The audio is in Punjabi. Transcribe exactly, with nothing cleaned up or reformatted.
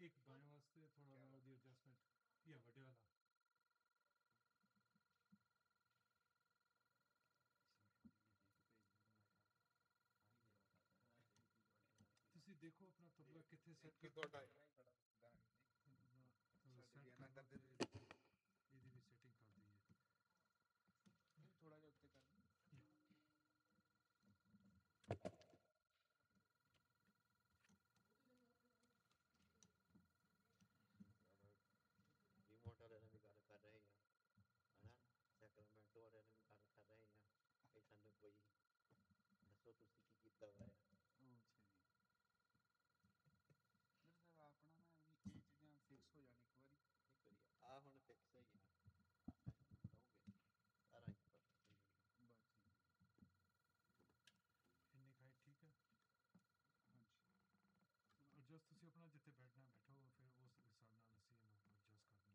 एक बाएं वास्ते थोड़ा बड़ा दी एडजस्टमेंट या ਵੱਡੇ ਵਾਲਾ ਤੁਸੀਂ ਦੇਖੋ ਆਪਣਾ ਤਬਲਾ ਕਿੱਥੇ ਸੈੱਟ ਕੀ ਕਰਨਾ ਤੁਹਾਡਾ ਹੈ ਬੜਾ ਸੈੱਟ ਨਾ ਕਰਨਾ ਕਰਦੇ ਤੇ ਇਹਦੀ ਵੀ ਸੈਟਿੰਗ ਕਰ ਦਈਏ ਥੋੜਾ ਜਿਹਾ ਉੱਤੇ ਕਰ ਰਿਮੋਟ ਵਾਲਿਆਂ ਨਾਲ ਵੀ ਗੱਲ ਕਰ ਰਹੇ ਹਾਂ ਹਨਾ ਸੈਕਰਮੈਂਟੋ ਵਾਲਿਆਂ ਨਾਲ ਵੀ ਗੱਲ ਕਰ ਰਹੇ ਹਾਂ ਕਿ ਸਾਨੂੰ ਕੋਈ ਦੱਸੋ ਤੁਸੀਂ ਕੀ ਕੀਤਾ ਹੋਇਆ